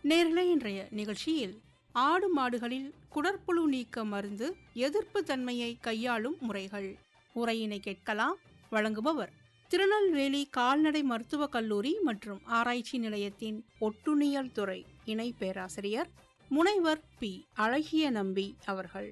நேர்களே, இன்றைய நிகழ்ச்சியில் ஆடு மாடுகளில் குடற்புழு நீக்க மருந்து எதிர்ப்பு தன்மையை கையாளும் முறைகள் உரையினை கேட்கலாம். வழங்குபவர் திருநெல்வேலி கால்நடை மருத்துவக் கல்லூரி மற்றும் ஆராய்ச்சி நிலையத்தின் ஒட்டுண்ணியல் துறை இணை பேராசிரியர் முனைவர் பி. அழகிய நம்பி அவர்கள்.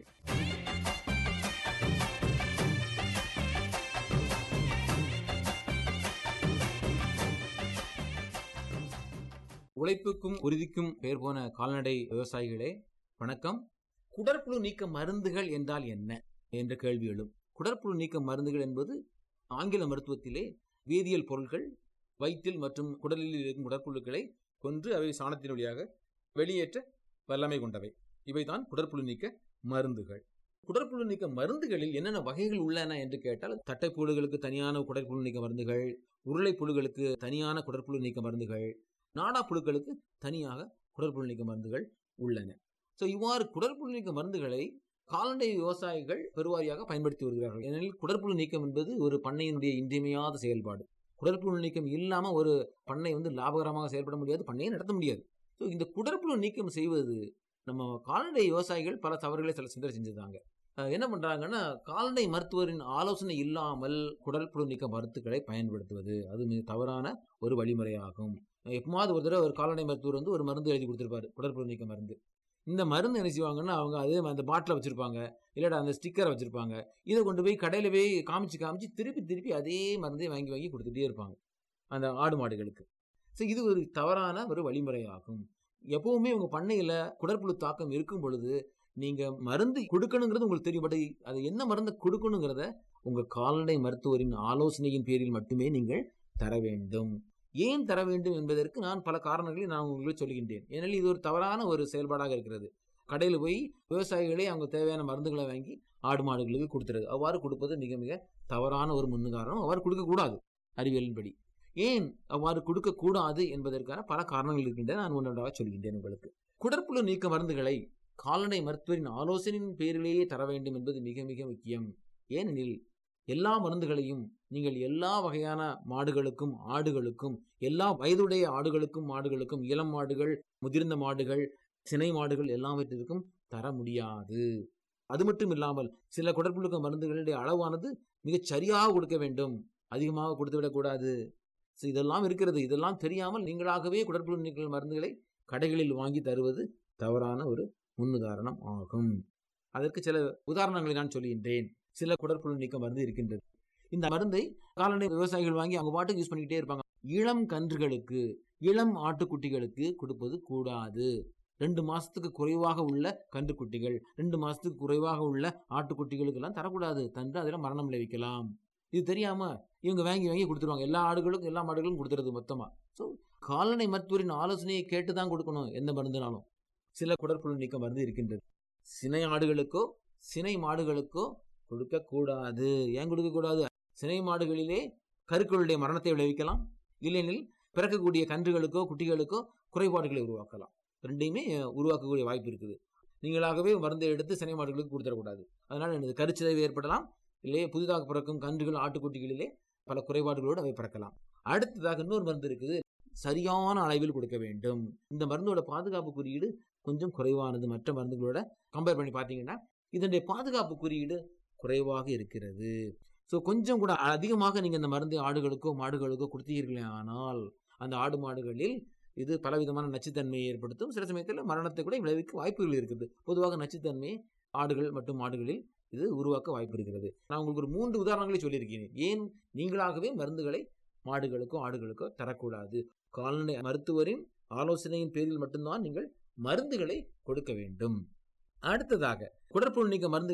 உழைப்புக்கும் உறுதிக்கும் பெயர் போன கால்நடை விவசாயிகளே வணக்கம். குடற்புழு நீக்க மருந்துகள் என்றால் என்ன என்ற கேள்வி எழும். குடற்புழு நீக்க மருந்துகள் என்பது ஆங்கில மருத்துவத்திலே வேதியியல் பொருட்கள் வயிற்றில் மற்றும் குடலில் இருக்கும் குடற்புழுக்களை கொன்று அவை சாணத்தின் வழியாக வெளியேற்ற வல்லமை கொண்டவை. இவைதான் குடற்புழு நீக்க மருந்துகள். குடற்புழு நீக்க மருந்துகளில் என்னென்ன வகைகள் உள்ளன என்று கேட்டால், தட்டைப்புழுகளுக்கு தனியான குடற்புழு நீக்க மருந்துகள், உருளை புழுகளுக்கு தனியான குடற்புழு நீக்க மருந்துகள், நாடா புழுக்களுக்கு தனியாக குடற்புழு நீக்க மருந்துகள் உள்ளன. இவ்வாறு குடற்புழு நீக்க மருந்துகளை கால்நடை விவசாயிகள் பெருவாரியாக பயன்படுத்தி வருகிறார்கள். ஏனெனில் குடற்புழு நீக்கம் என்பது ஒரு பண்ணையினுடைய இன்றியமையாத செயல்பாடு. குடற்புழு நீக்கம் இல்லாம ஒரு பண்ணை லாபகரமாக செயல்பட முடியாது, பண்ணையை நடத்த முடியாது. இந்த குடற்புழு நீக்கம் செய்வது நம்ம கால்நடை விவசாயிகள் பல தவறுகளை சில சிந்தனை செஞ்சிருந்தாங்க. என்ன பண்றாங்கன்னா, கால்நடை மருத்துவரின் ஆலோசனை இல்லாமல் குடற்புழு நீக்க மருந்துகளை பயன்படுத்துவது அது மிக தவறான ஒரு வழிமுறையாகும். எப்பமாவது ஒரு தடவை ஒரு கால்நடை மருத்துவர் ஒரு மருந்து எழுதி கொடுத்திருப்பாரு, குடற்புழு நீக்க மருந்து. இந்த மருந்து என்ன செய்வாங்கன்னா, அவங்க அதே அந்த பாட்டில வச்சிருப்பாங்க, இல்லாட்டா அந்த ஸ்டிக்கரை வச்சிருப்பாங்க. இதை கொண்டு போய் கடையில போய் காமிச்சு திருப்பி அதே மருந்தை வாங்கி கொடுத்துட்டே இருப்பாங்க அந்த ஆடு மாடுகளுக்கு. இது ஒரு தவறான ஒரு வழிமுறையாகும். எப்பவுமே உங்க பண்ணையில குடற்புழு தாக்கம் இருக்கும் பொழுது நீங்க மருந்து கொடுக்கணுங்கிறது உங்களுக்கு தெரியும். பட் அது என்ன மருந்து கொடுக்கணுங்கிறத உங்க கால்நடை மருத்துவரின் ஆலோசனையின் பேரில் மட்டுமே நீங்கள் தர வேண்டும். ஏன் தர வேண்டும் என்பதற்கு நான் பல காரணங்களை நான் உங்களுக்கு சொல்கின்றேன். ஏனெனில் இது ஒரு தவறான ஒரு செயல்பாடாக இருக்கிறது. கடையில் போய் விவசாயிகளே அவங்க தேவையான மருந்துகளை வாங்கி ஆடு மாடுகளுக்கு கொடுத்துறது. அவ்வாறு கொடுப்பது மிக மிக தவறான ஒரு முன்னுதாரணம். அவ்வாறு கொடுக்கக்கூடாது. அறிவியலின்படி ஏன் அவ்வாறு கொடுக்கக்கூடாது என்பதற்கான பல காரணங்கள் இருக்கின்றன. நான் ஒன்றாக சொல்கின்றேன் உங்களுக்கு. குடற்புழு நீக்க மருந்துகளை கால்நடை மருத்துவரின் ஆலோசனையின் பேரிலேயே தர வேண்டும் என்பது மிக மிக முக்கியம். ஏனெனில் எல்லா மருந்துகளையும் நீங்கள் எல்லா வகையான மாடுகளுக்கும் ஆடுகளுக்கும், எல்லா வயதுடைய ஆடுகளுக்கும் மாடுகளுக்கும், இளம் மாடுகள், முதிர்ந்த மாடுகள், சினை மாடுகள் எல்லாவற்றிற்கும் தர முடியாது. அது மட்டும் இல்லாமல் சில குடற்புழு மருந்துகளுடைய அளவானது மிகச் சரியாக கொடுக்க வேண்டும், அதிகமாக கொடுத்து விடக்கூடாது. இதெல்லாம் இருக்கிறது. இதெல்லாம் தெரியாமல் நீங்களாகவே குடற்புழு நீக்க மருந்துகளை கடைகளில் வாங்கி தருவது தவறான ஒரு முன்னுதாரணம் ஆகும். அதற்கு சில உதாரணங்களை நான் சொல்கின்றேன். சில குடற்புழு நீக்க மருந்து இருக்கின்றது. இந்த மருந்தை கால்நடை விவசாயிகள் வாங்கி அவங்க பாட்டுக்கு யூஸ் பண்ணிக்கிட்டே இருப்பாங்க. இளம் கன்றுகளுக்கு, இளம் ஆட்டுக்குட்டிகளுக்கு கொடுப்பது கூடாது. 2 மாசத்துக்கு குறைவாக உள்ள கன்றுக்குட்டிகள், 2 மாசத்துக்கு குறைவாக உள்ள ஆட்டுக்குட்டிகளுக்கு எல்லாம் தரக்கூடாது. தந்து அதெல்லாம் மரணம் விளைவிக்கலாம். இது தெரியாம இவங்க வாங்கி கொடுத்துருவாங்க. எல்லா ஆடுகளுக்கும் எல்லா மாடுகளுக்கும் கொடுத்துறது மொத்தமா. கால்நடை மருத்துவரின் ஆலோசனையை கேட்டுதான் கொடுக்கணும் எந்த மருந்துனாலும். சில குடற்புழு நீக்க மருந்து இருக்கின்றது. சினை ஆடுகளுக்கோ சினை மாடுகளுக்கோ கொடுக்க கூடாது. ஏன் கொடுக்க கூடாது? சினை மாடுகளிலே கருக்களுடைய மரணத்தை விளைவிக்கலாம். இல்லையெனில் பிறக்கக்கூடிய கன்றுகளுக்கோ குட்டிகளுக்கோ குறைபாடுகளை உருவாக்கலாம். ரெண்டையுமே உருவாக்கக்கூடிய வாய்ப்பு இருக்குது. நீங்களாகவே மருந்தை எடுத்து சினை மாடுகளுக்கு கொடுத்துடக்கூடாது. அதனால எனது கருச்சிதைவு ஏற்படலாம். இல்லையே புதிதாக பிறக்கும் கன்றுகள் ஆட்டுக்குட்டிகளிலே பல குறைபாடுகளோடு அவை பிறக்கலாம். அடுத்ததாக இன்னொரு மருந்து இருக்குது. சரியான அளவில் கொடுக்க வேண்டும். இந்த மருந்தோட பாதுகாப்பு குறியீடு கொஞ்சம் குறைவானது. மற்ற மருந்துகளோட கம்பேர் பண்ணி பார்த்தீங்கன்னா இதனுடைய பாதுகாப்பு குறியீடு குறைவாக இருக்கிறது. கொஞ்சம் கூட அதிகமாக நீங்க இந்த மருந்தை ஆடுகளுக்கோ மாடுகளுக்கோ கொடுத்தீர்களே ஆனால் அந்த ஆடு மாடுகளில் இது பலவிதமான நச்சுத்தன்மையை ஏற்படுத்தும். சில சமயத்தில் மரணத்தை கூட விளைவிக்க வாய்ப்புகள் இருக்குது. பொதுவாக நச்சுத்தன்மையை ஆடுகள் மற்றும் மாடுகளில் இது உருவாக்க வாய்ப்பு இருக்கிறது. நான் உங்களுக்கு ஒரு 3 உதாரணங்களை சொல்லியிருக்கிறேன். ஏன் நீங்களாகவே மருந்துகளை மாடுகளுக்கோ ஆடுகளுக்கோ தரக்கூடாது. கால்நடை மருத்துவரின் ஆலோசனையின் பேரில் மட்டும்தான் நீங்கள் மருந்துகளை கொடுக்க வேண்டும். அடுத்ததாக குடற்புழு நீக்க மருந்து